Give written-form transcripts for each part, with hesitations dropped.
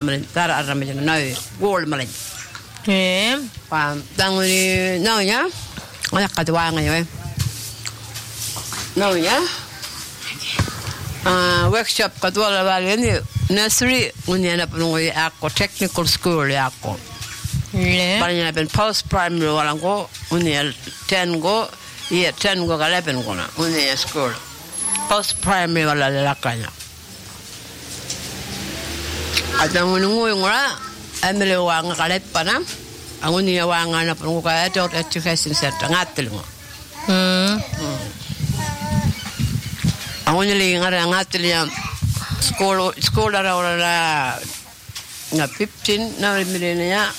malin tara arame na gold malin pa tanguni naunya anak kadwa ngayon naunya workshop kadwa la ni nursery unya na punungoy ako technical school ako paranya ben post primary walang ko unya 10 go 10 go 11 go na unya school post primary wala lalakanya atang nungoy ngora amele wanga kalet pana anguni wanga na punungo ka adult education center ngatel mo anguni li ngara ngatel ya school ara na 15 na milenia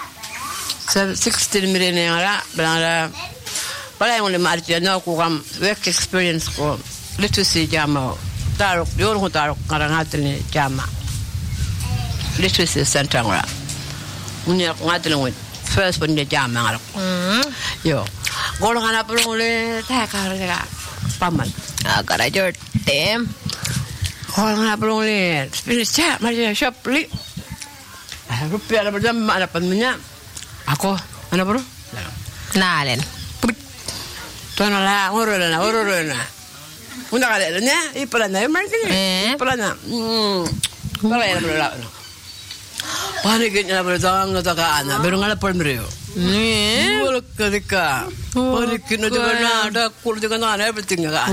16 milenia ara bala ngule marti na ko kam work experience ko literacy jama darok yor ko darok ngara ngatel ni jama literacy center ngara unya ngatel ngwe first pun dia jama ngara yo gol ngana pulule ta ka paman agara jortem gol ngana pulule spiritual maria shop li rupiah ada berjam ada pannya aku mana bro nalen tonala ororona unda kale nya ipalana markini ipalana bala ya bro la pane ke nya bro tang ta ka ana beru ngala palmreo bol kadika pane ke no dibana ada kul de kana everything ka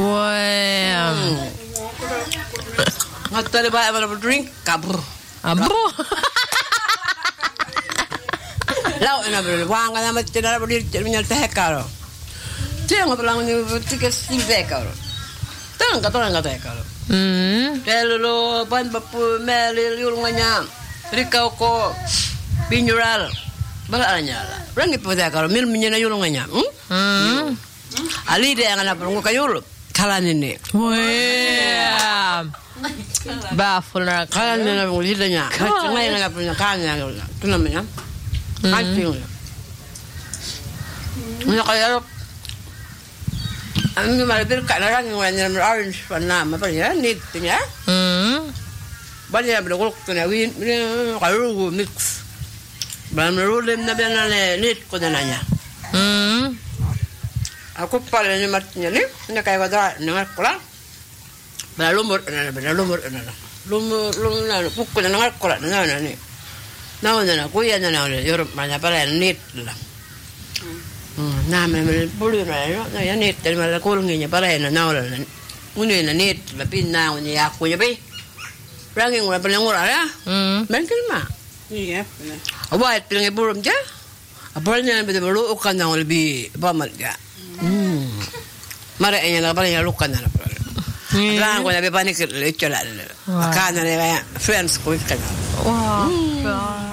ngatale ba ever drink kabur abro lau ina bro wanga na matina bro nya ta karo tengo pelang ni tiket silve karo tanga ta karo telo ban bapu mel yulunganya rikau ko binjural balanya la rangi pada karo mil minyana yulunganya ali de ngana perungu kayul kalan ini bafulna kalan ni mulidanya ngai ngana punya kanya tu namanya anting ni kaya Ami malapit ka na lang yung orange na mapalya need niya. Banya blog ko na win kayo mix. Ban rolem na bana need ko na niya. Ako pala ni matnya ni na kay wala na kula. Lumur na. Lumur na pukko na kula na ni. Na kuya na Europe man pala need la. Namanya bulu na ya net dari mana kurangnya para na naula uni na net la pinna uni aku ya be rangi ngora pelengora ya mungkin mah iya awat peleng burung ja apalnya be bulu kan yang lebih pamat ja mara enya la paling lukan na lang ko na be panik le chola kana le friends ko kan wah